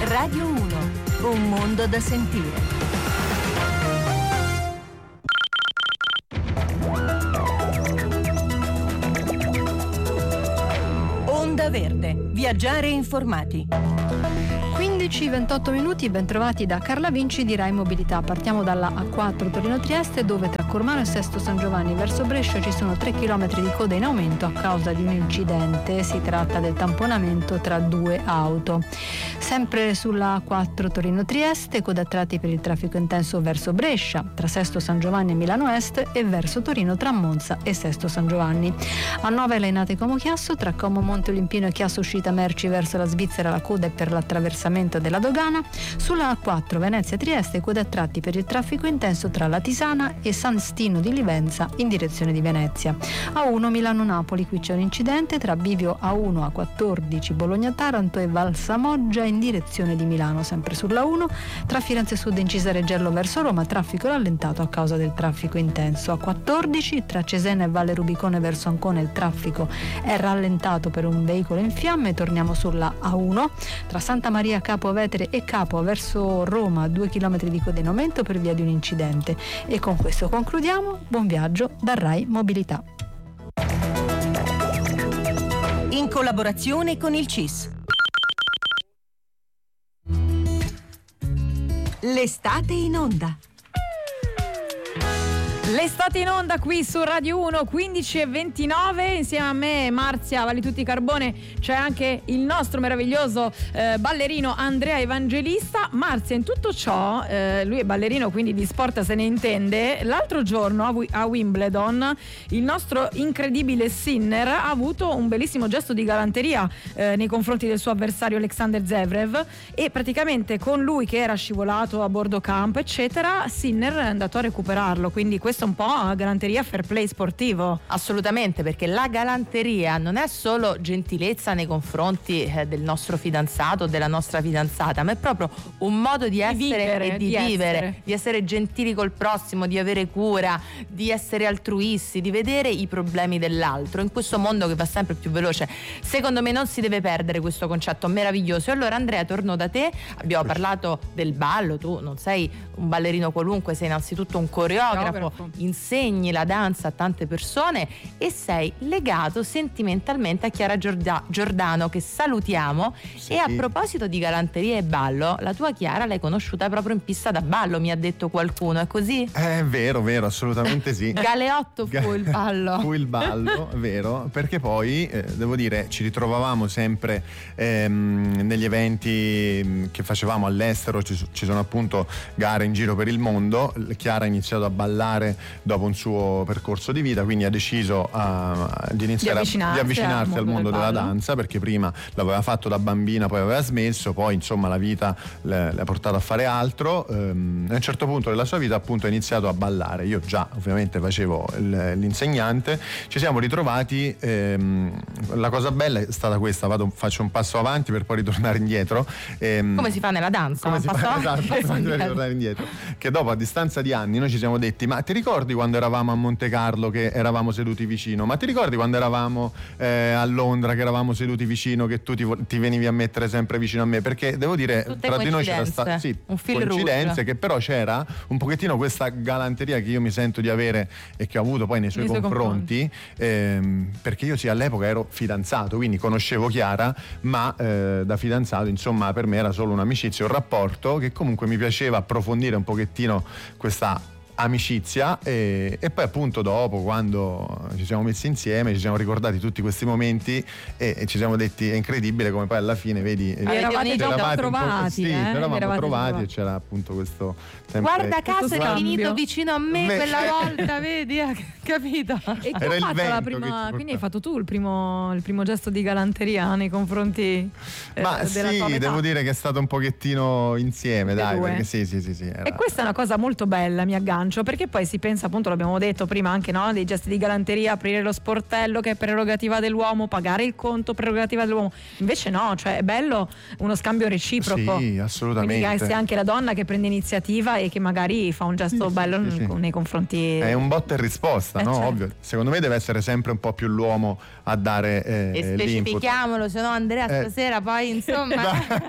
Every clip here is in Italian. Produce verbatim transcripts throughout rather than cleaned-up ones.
Radio uno, un mondo da sentire. Onda Verde, viaggiare informati. quindici ventotto minuti, ben trovati da Carla Vinci di Rai Mobilità. Partiamo dalla A quattro Torino-Trieste, dove tra Cormano e Sesto San Giovanni verso Brescia ci sono tre chilometri di coda in aumento a causa di un incidente. Si tratta del tamponamento tra due auto. Sempre sulla A quattro Torino-Trieste, coda a tratti per il traffico intenso verso Brescia, tra Sesto San Giovanni e Milano Est, e verso Torino tra Monza e Sesto San Giovanni. A nove Lainate Como Chiasso, tra Como Monte Olimpino e Chiasso Uscita Merci verso la Svizzera, la coda è per l'attraversamento della dogana. Sulla A quattro Venezia-Trieste, coda a tratti per il traffico intenso tra La Tisana e San Stino di Livenza in direzione di Venezia. A uno Milano-Napoli, qui c'è un incidente tra Bivio A uno, A quattordici Bologna-Taranto e Valsamoggia in direzione di Milano. Sempre sulla uno, tra Firenze Sud e Incisa Reggello verso Roma, traffico rallentato a causa del traffico intenso. A quattordici, tra Cesena e Valle Rubicone verso Ancona, il traffico è rallentato per un veicolo in fiamme. Torniamo sulla A uno, tra Santa Maria Capo Vetere e Capo verso Roma, due chilometri di coda in aumento per via di un incidente. E con questo concludiamo. Buon viaggio da Rai Mobilità. In collaborazione con il C I S. L'estate in onda. L'estate in onda qui su Radio uno, quindici e ventinove, insieme a me Marzia Valitutti Carbone c'è anche il nostro meraviglioso eh, ballerino Andrea Evangelista. Marzia, in tutto ciò, eh, lui è ballerino, quindi di sport se ne intende. L'altro giorno a, a Wimbledon il nostro incredibile Sinner ha avuto un bellissimo gesto di galanteria eh, nei confronti del suo avversario Alexander Zverev, e praticamente con lui che era scivolato a bordo campo eccetera, Sinner è andato a recuperarlo, quindi questo un po' a galanteria, fair play sportivo. Assolutamente, perché la galanteria non è solo gentilezza nei confronti eh, del nostro fidanzato o della nostra fidanzata, ma è proprio un modo di essere di vivere, e di, di vivere, essere. di essere gentili col prossimo, di avere cura, di essere altruisti, di vedere i problemi dell'altro in questo mondo che va sempre più veloce. Secondo me non si deve perdere questo concetto meraviglioso. E allora Andrea, torno da te, abbiamo parlato del ballo, tu non sei un ballerino qualunque, sei innanzitutto un coreografo, Coreografo. insegni la danza a tante persone e sei legato sentimentalmente a Chiara Giorda- Giordano, che salutiamo. Sì. E a proposito di galanteria e ballo, la tua Chiara l'hai conosciuta proprio in pista da ballo, mi ha detto qualcuno, è così? È vero, vero, assolutamente sì. Galeotto fu il ballo. Fu il ballo, vero, perché poi eh, devo dire ci ritrovavamo sempre ehm, negli eventi che facevamo all'estero, ci, ci sono appunto gare in giro per il mondo. Chiara ha iniziato a ballare dopo un suo percorso di vita, quindi ha deciso uh, di iniziare di avvicinarsi, Di avvicinarsi, a, di avvicinarsi al al mondo mondo del della ballo. danza, perché prima l'aveva fatto da bambina, poi aveva smesso, poi insomma la vita le, le ha portato a fare altro. Um, a un certo punto della sua vita appunto ha iniziato a ballare. Io già ovviamente facevo il, l'insegnante, ci siamo ritrovati. Ehm, la cosa bella è stata questa, vado, faccio un passo avanti per poi ritornare indietro. Ehm, Come si fa nella danza? come un si passo fa? avanti, Esatto, passo per indietro. ritornare indietro. Che dopo, a distanza di anni, noi ci siamo detti: ma ti ricordi quando eravamo a Monte Carlo che eravamo seduti vicino? Ma ti ricordi quando eravamo eh, a Londra che eravamo seduti vicino, che tu ti, vo- ti venivi a mettere sempre vicino a me? Perché devo dire, Tutte tra di noi c'era coincidenze, stata sì, un fil coincidenze, rouge. che però c'era un pochettino questa galanteria che io mi sento di avere e che ho avuto poi nei suoi Nei suoi confronti, ehm, perché io sì, all'epoca ero fidanzato, quindi conoscevo Chiara, ma eh, da fidanzato insomma per me era solo un'amicizia, un rapporto che comunque mi piaceva approfondire un pochettino questa amicizia, e, e poi appunto dopo, quando ci siamo messi insieme, ci siamo ricordati tutti questi momenti e, e ci siamo detti: è incredibile come poi alla fine vedi, Vi eravate già eravate un po'- trovati, sì, eh? ci eravamo Vi eravate trovati trovati. e c'era appunto questo sempre, Guarda caso Questo è scambio. finito vicino a me Me- quella volta, vedi? Eh, capito? E che Era ha il fatto vento la che prima, ci portava. quindi hai fatto tu il primo, il primo gesto di galanteria nei confronti eh, ma della sì, tua metà. devo dire che è stato un pochettino insieme, Tutti e dai, due. perché sì, sì, sì, sì, era- E questa è una cosa molto bella, mi aggancio slancio, perché poi si pensa, appunto l'abbiamo detto prima anche, no, dei gesti di galanteria, aprire lo sportello che è prerogativa dell'uomo, pagare il conto prerogativa dell'uomo, invece no, cioè è bello uno scambio reciproco. Sì, assolutamente. Quindi sia anche la donna che prende iniziativa e che magari fa un gesto sì, bello sì, sì, nei, nei confronti. È un botta e risposta, eh, no? certo. Ovvio. Secondo me deve essere sempre un po' più l'uomo a dare eh, E specifichiamolo, se no Andrea Eh. stasera poi insomma.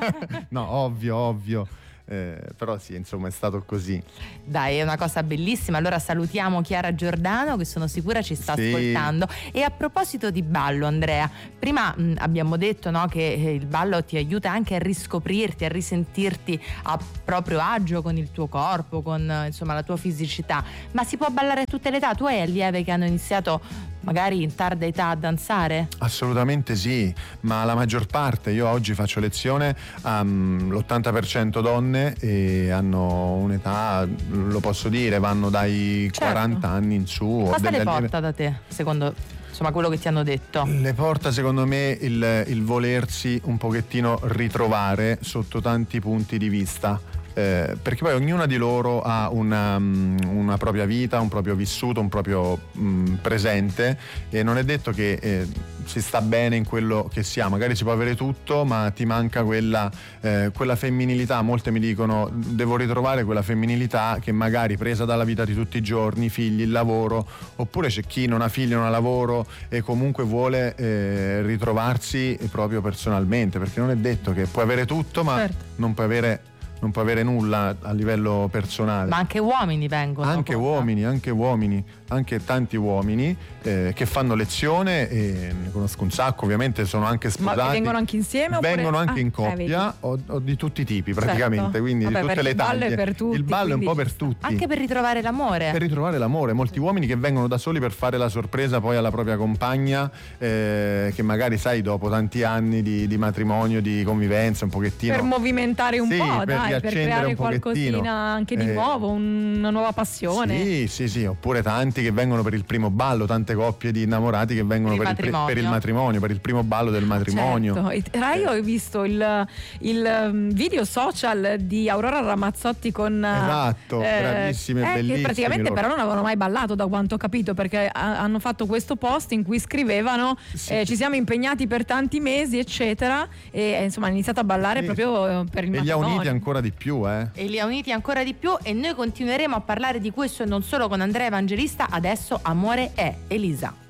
No, ovvio, ovvio. Eh, però sì, insomma è stato così. Dai, è una cosa bellissima. Allora salutiamo Chiara Giordano, che sono sicura ci sta Sì. ascoltando. E a proposito di ballo, Andrea, prima mh, abbiamo detto, no, che eh, il ballo ti aiuta anche a riscoprirti, a risentirti a proprio agio con il tuo corpo, con eh, insomma la tua fisicità, ma si può ballare a tutte le età? Tu hai allieve che hanno iniziato magari in tarda età a danzare? Assolutamente sì, ma la maggior parte, io oggi faccio lezione all'ottanta per cento donne e hanno un'età, lo posso dire, vanno dai Certo. quaranta anni in su. Ho Cosa delle le allieve- porta da te, secondo insomma quello che ti hanno detto? Le porta secondo me il, il volersi un pochettino ritrovare sotto tanti punti di vista. Eh, perché poi ognuna di loro ha una, um, una propria vita, un proprio vissuto, un proprio um, presente, e non è detto che eh, si sta bene in quello che si ha. Magari si può avere tutto, ma ti manca quella, eh, quella femminilità. Molte mi dicono: devo ritrovare quella femminilità che magari presa dalla vita di tutti i giorni, i figli, il lavoro, oppure c'è chi non ha figli, non ha lavoro e comunque vuole eh, ritrovarsi proprio personalmente, perché non è detto che puoi avere tutto, ma Certo. non puoi avere non può avere nulla a livello personale. Ma anche uomini vengono. Anche porta. uomini, anche uomini, anche tanti uomini eh, che fanno lezione, e ne conosco un sacco, ovviamente sono anche sposati. Ma vengono anche insieme oppure- Vengono anche Ah, in eh, coppia o, o di tutti i tipi praticamente, Certo. quindi Vabbè, di tutte perché le il ballo taglie. è per tutti, Il ballo è un quindi po' per ci sta. tutti. Anche per ritrovare l'amore. Per ritrovare l'amore, molti uomini che vengono da soli per fare la sorpresa poi alla propria compagna, eh, che magari sai dopo tanti anni di, di matrimonio, di convivenza, un pochettino Per movimentare un Sì, po', per dai, per riaccendere creare un pochettino. qualcosina anche di Eh, nuovo, una nuova passione. Sì, sì, sì, oppure tanti che vengono per il primo ballo, tante coppie di innamorati che vengono Per per il il, pri- matrimonio. per il matrimonio, per il primo ballo del matrimonio. Certo. E tra io ho visto il, il um, video social di Aurora Ramazzotti con Esatto, bravissime, eh, bellissimi che praticamente loro. però non avevano mai ballato, da quanto ho capito, perché ha- hanno fatto questo post in cui scrivevano Sì. eh, ci siamo impegnati per tanti mesi eccetera, e eh, insomma hanno iniziato a ballare Sì. proprio eh, per il E li ha matrimonio. uniti ancora di più, eh. E li ha uniti ancora di più, e noi continueremo a parlare di questo e non solo con Andrea Evangelista. Adesso Amore è Elisa.